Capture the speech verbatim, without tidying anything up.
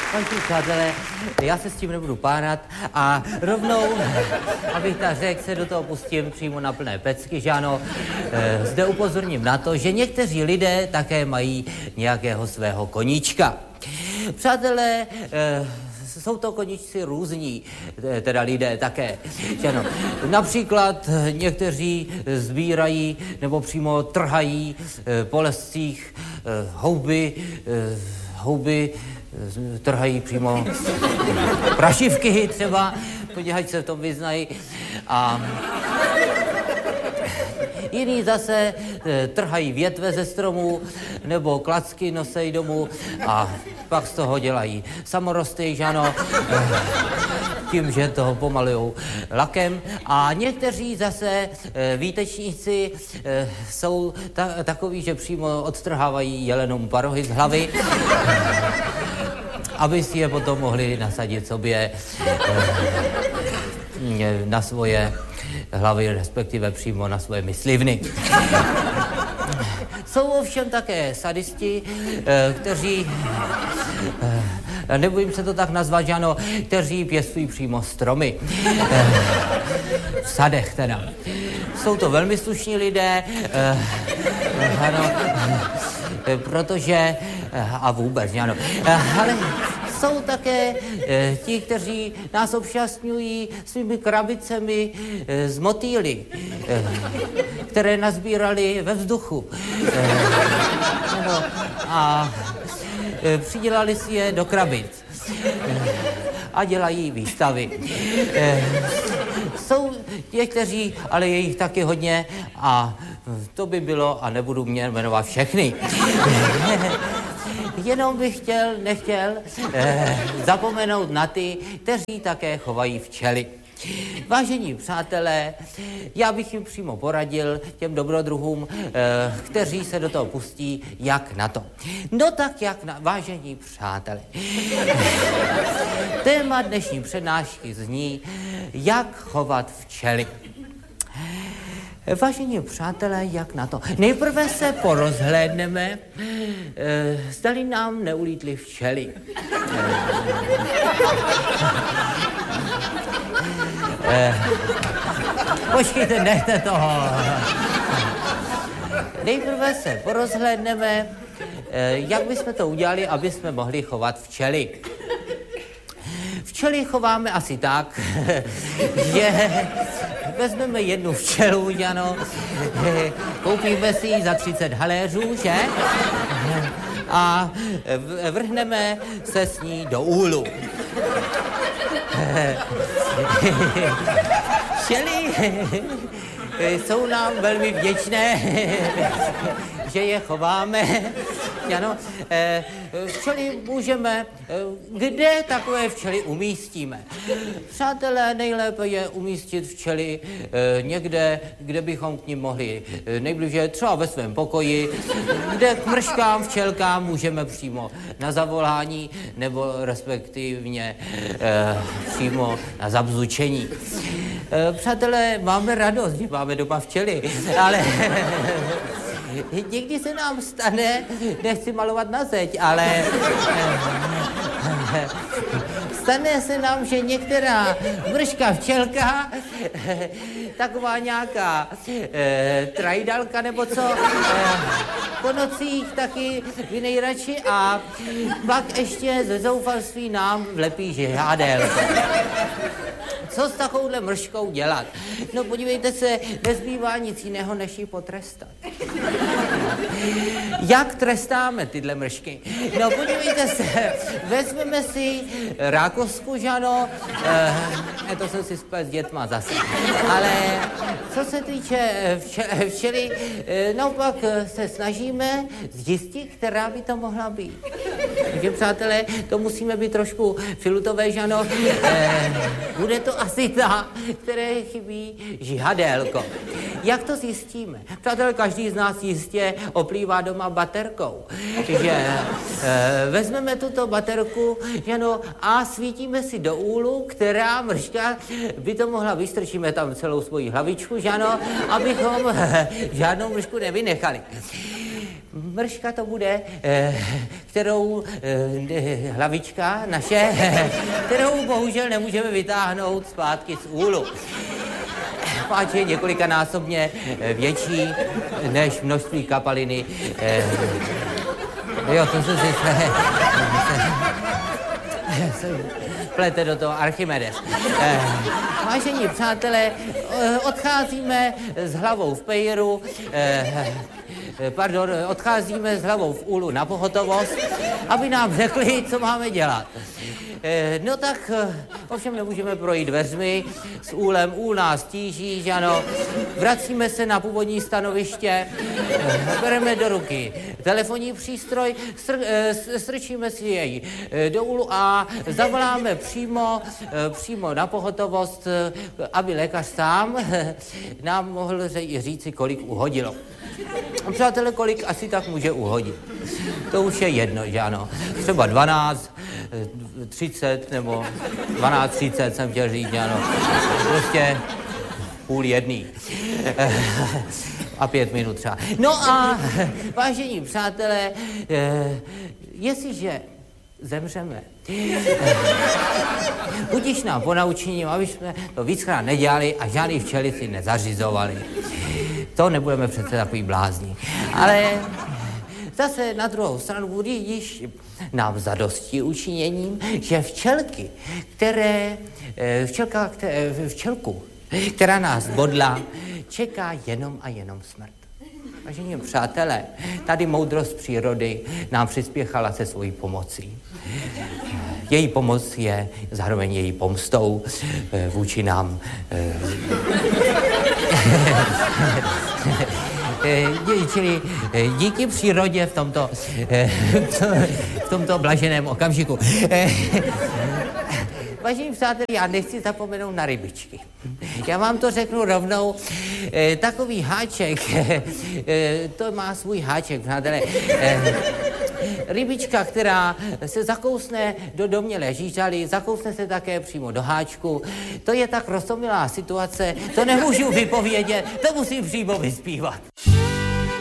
Vážení přátelé, já se s tím nebudu pánat a rovnou, abych tak řekl, se do toho pustím přímo na plné pecky, že ano. E, zde upozorním na to, že někteří lidé také mají nějakého svého koníčka. Přátelé, e, jsou to koníčci různí, teda lidé také. Ano. Například někteří sbírají nebo přímo trhají po lescích houby, houby trhají přímo prašivky třeba, podívejte se v tom vyznají. A jiní zase trhají větve ze stromů nebo klacky nosejí domů a pak z toho dělají samorosty, že ano, tím, že toho pomalujou lakem. A někteří zase výtečníci jsou ta, takoví, že přímo odtrhávají jelenou parohy z hlavy, aby si je potom mohli nasadit sobě na svoje hlavy, respektive přímo na svoje myslivny. Jsou ovšem také sadisti, kteří, nebojím se to tak nazvat, že ano, kteří pěstují přímo stromy. V sadech teda. Jsou to velmi slušní lidé, ano, protože, a vůbec, ano, ale jsou také e, ti, kteří nás obšťastňují svými krabicemi e, z motýly, e, které nazbírali ve vzduchu. E, ano, a e, přidělali si je do krabic e, a dělají výstavy. E, jsou někteří, ale je jich taky hodně a to by bylo, a nebudu mě jmenovat všechny. Jenom bych chtěl, nechtěl eh, zapomenout na ty, kteří také chovají včely. Vážení přátelé, já bych jim přímo poradil, těm dobrodruhům, eh, kteří se do toho pustí, jak na to. No tak jak na, vážení přátelé. Téma dnešní přednášky zní, jak chovat včely. Vážení přátelé, jak na to? Nejprve se porozhlédneme, e, zdali nám neulítly včely. E, počkejte, nechte toho. Nejprve se porozhlédneme, e, jak bychom to udělali, aby jsme mohli chovat včely. Včely chováme asi tak, že vezmeme jednu včelu, ano, koupíme si ji za třicet haléřů, že? A vrhneme se s ní do úlu. Včely jsou nám velmi vděčné, že je chováme. Ano, včely můžeme, kde takové včely umístíme? Přátelé, nejlépe je umístit včely někde, kde bychom k nim mohli nejbliže, třeba ve svém pokoji, kde k mrškám, včelkám můžeme přímo na zavolání, nebo respektivně přímo na zabzučení. Přátelé, máme radost, že máme doma včely, ale někdy se nám stane, nechci malovat na zeď, ale stane se nám, že některá mrška včelka, taková nějaká e, trajdalka nebo co, e, po nocích taky vy nejradši a pak ještě ze zoufalství nám vlepí žihadélko. Co s takovouhle mrškou dělat? No podívejte se, nezbývá nic jiného, než ji potrestat. Jak trestáme tyhle mršky? No podívejte se, vezmeme si rákosku, že ano, eh, to jsem si splet s dětma zase. Ale co se týče vče- včely, eh, no pak se snažíme zjistit, která by to mohla být. Takže přátelé, to musíme být trošku filutové, že ano, eh, bude to asi ta, které chybí žihadélko. Jak to zjistíme? Přátelé, každý z nás jistě oplývá doma baterkou. Takže e, vezmeme tuto baterku, ano, a svítíme si do úlu, která mrška by to mohla, vystrčíme tam celou svoji hlavičku, že ano, abychom e, žádnou mršku nevynechali. Mrška to bude, kterou hlavička naše, kterou bohužel nemůžeme vytáhnout zpátky z úlu. Páč je několikanásobně větší než množství kapaliny. Jo, to jsem si... plete do toho Archimedes. Vážení přátelé, odcházíme s hlavou v pejru, pardon, odcházíme s hlavou v úlu na pohotovost, aby nám řekli, co máme dělat. No tak ovšem nemůžeme projít dveřmi s úlem, úl nás tíží, že ano. Vracíme se na původní stanoviště, bereme do ruky telefonní přístroj, str, strčíme si jej do úlu a zavoláme přímo, přímo na pohotovost, aby lékař sám nám mohl říci, kolik uhodilo. Přátelé, kolik asi tak může uhodit. To už je jedno, že ano. Třeba dvanáct, třicet nebo dvanáct třicet jsem chtěl říct, že ano. Prostě půl jedný. A pět minut třeba. No a vážení přátelé, jestliže zemřeme, budiž nám ponaučením, aby jsme to víckrát nedělali a žádný včely si nezařizovali. To nebudeme přece takový blázni. Ale zase na druhou stranu budíš nám zadostí učiněním, že včelky, které, včelka, které, včelku, která nás bodla, čeká jenom a jenom smrt. Vážení přátelé, tady moudrost přírody nám přispěchala se svojí pomocí. Její pomoc je zároveň její pomstou vůči nám. Čili díky přírodě v tomto, v tomto blaženém okamžiku. Vážení přátelé, já nechci zapomenout na rybičky. Já vám to řeknu rovnou. E, takový háček, e, to má svůj háček, přátelé. E, rybička, která se zakousne do domnělé žížaly, zakousne se také přímo do háčku. To je tak roztomilá situace, to nemůžu vypovědět, to musím přímo vyspívat.